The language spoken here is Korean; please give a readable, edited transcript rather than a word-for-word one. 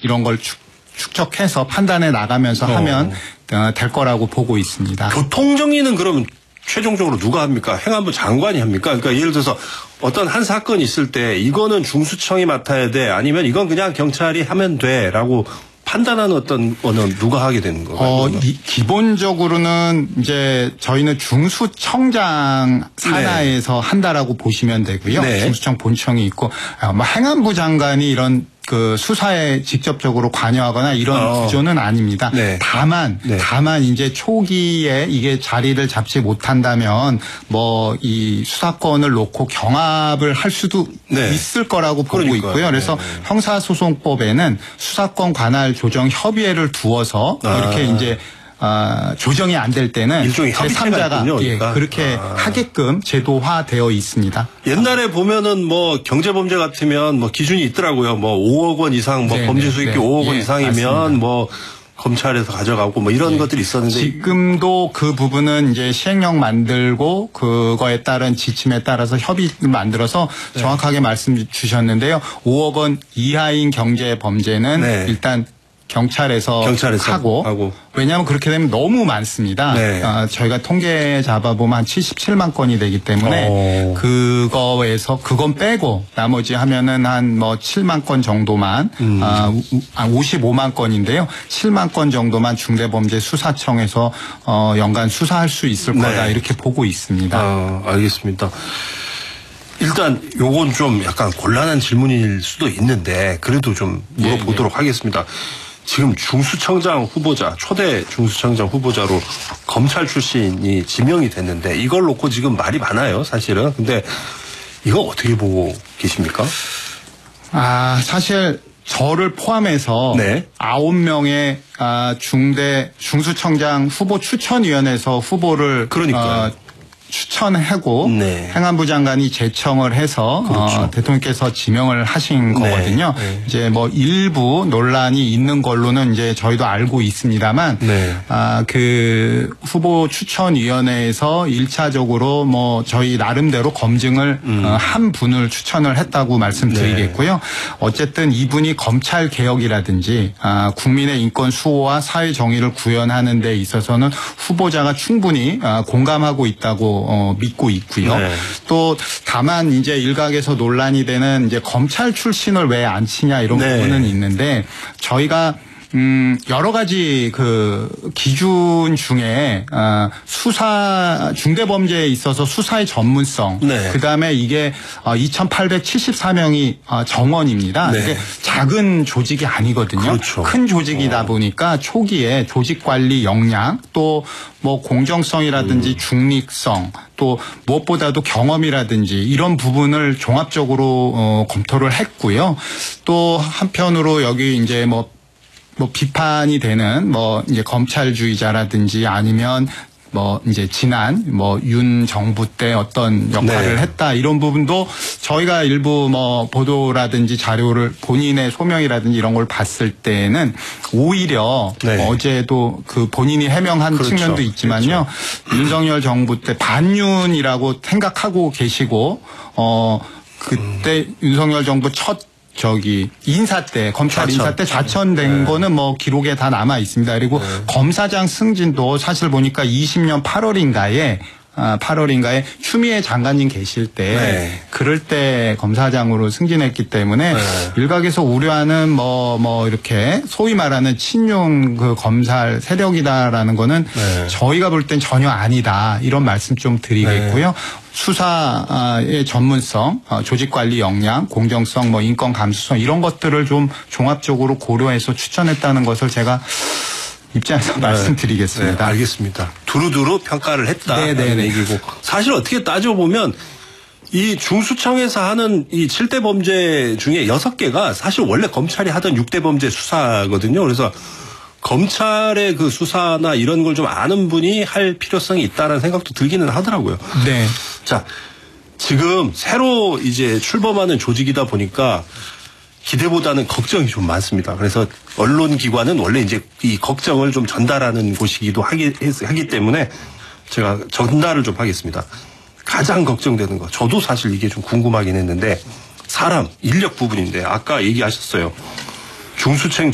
이런 걸 축적해서 판단해 나가면서 하면 될 거라고 보고 있습니다. 교통 정리는 그러면 최종적으로 누가 합니까? 행안부 장관이 합니까? 그러니까 예를 들어서 어떤 한 사건이 있을 때 이거는 중수청이 맡아야 돼, 아니면 이건 그냥 경찰이 하면 돼라고 판단하는 어떤 거는 누가 하게 되는 건가요? 기본적으로는 이제 저희는 중수청장 산하에서 한다라고 보시면 되고요. 네. 중수청 본청이 있고 행안부 장관이 이런 그 수사에 직접적으로 관여하거나 이런 구조는 아닙니다. 네. 다만 이제 초기에 이게 자리를 잡지 못한다면 뭐 이 수사권을 놓고 경합을 할 수도 있을 거라고 보고 있고요. 그래서 형사소송법에는 수사권 관할 조정 협의회를 두어서 이렇게 이제 조정이 안 될 때는 일종의 제3자가 그렇게 하게끔 제도화되어 있습니다. 옛날에 보면은 뭐 경제범죄 같으면 뭐 기준이 있더라고요. 뭐 5억 원 이상, 뭐 범죄 수익이 5억 원 이상이면 맞습니다. 뭐 검찰에서 가져가고 뭐 이런 것들이 있었는데 지금도 그 부분은 이제 시행령 만들고 그거에 따른 지침에 따라서 협의를 만들어서 정확하게 말씀 주셨는데요. 5억 원 이하인 경제 범죄는 일단 경찰에서 하고 왜냐하면 그렇게 되면 너무 많습니다. 저희가 통계 잡아보면 한 77만 건이 되기 때문에 그건 빼고 나머지 하면은 한 뭐 7만 건 정도만 55만 건인데요. 7만 건 정도만 중대범죄수사청에서 연간 수사할 수 있을 거다 이렇게 보고 있습니다. 알겠습니다. 일단 요건 좀 약간 곤란한 질문일 수도 있는데 그래도 좀 물어보도록 하겠습니다. 지금 중수청장 후보자, 초대 중수청장 후보자로 검찰 출신이 지명이 됐는데 이걸 놓고 지금 말이 많아요, 사실은. 근데 이거 어떻게 보고 계십니까? 사실 저를 포함해서 9명의 중수청장 후보 추천위원회에서 후보를 추천하고 행안부 장관이 제청을 해서 대통령께서 지명을 하신 거거든요. 이제 뭐 일부 논란이 있는 걸로는 이제 저희도 알고 있습니다만 그 후보 추천위원회에서 1차적으로 뭐 저희 나름대로 검증을 한 분을 추천을 했다고 말씀드리겠고요. 어쨌든 이분이 검찰 개혁이라든지 국민의 인권 수호와 사회 정의를 구현하는 데 있어서는 후보자가 충분히 공감하고 있다고 믿고 있고요. 또 다만 이제 일각에서 논란이 되는 이제 검찰 출신을 왜 안 치냐 이런 부분은 있는데 저희가 여러 가지 그 기준 중에 수사 중대범죄에 있어서 수사의 전문성, 그다음에 이게 2,874명이 정원입니다. 이게 작은 조직이 아니거든요. 큰 조직이다 보니까 초기에 조직 관리 역량 또 뭐 공정성이라든지 중립성 또 무엇보다도 경험이라든지 이런 부분을 종합적으로 검토를 했고요. 또 한편으로 여기 이제 뭐 비판이 되는 뭐 이제 검찰주의자라든지 아니면 뭐 이제 지난 뭐 윤 정부 때 어떤 역할을 했다 이런 부분도 저희가 일부 뭐 보도라든지 자료를 본인의 소명이라든지 이런 걸 봤을 때는 오히려 어제도 그 본인이 해명한 측면도 있지만요. 윤석열 정부 때 반윤이라고 생각하고 계시고 그때 윤석열 정부 첫 인사 때, 검찰 인사 때 좌천된 거는 뭐 기록에 다 남아 있습니다. 그리고 검사장 승진도 사실 보니까 20년 8월인가에 추미애 장관님 계실 때 그럴 때 검사장으로 승진했기 때문에 일각에서 우려하는 뭐 이렇게 소위 말하는 친윤 그 검찰 세력이다라는 거는 저희가 볼 땐 전혀 아니다 이런 말씀 좀 드리겠고요. 수사의 전문성, 조직관리 역량, 공정성, 뭐 인권 감수성 이런 것들을 좀 종합적으로 고려해서 추천했다는 것을 제가 입장에서 말씀드리겠습니다. 알겠습니다. 두루두루 평가를 했다는 얘기고 사실 어떻게 따져보면 이 중수청에서 하는 이 7대 범죄 중에 6개가 사실 원래 검찰이 하던 6대 범죄 수사거든요. 그래서 검찰의 그 수사나 이런 걸 좀 아는 분이 할 필요성이 있다는 생각도 들기는 하더라고요. 자, 지금 새로 이제 출범하는 조직이다 보니까 기대보다는 걱정이 좀 많습니다. 그래서 언론기관은 원래 이제 이 걱정을 좀 전달하는 곳이기도 하기 때문에 제가 전달을 좀 하겠습니다. 가장 걱정되는 거, 저도 사실 이게 좀 궁금하긴 했는데 사람, 인력 부분인데 아까 얘기하셨어요. 중수청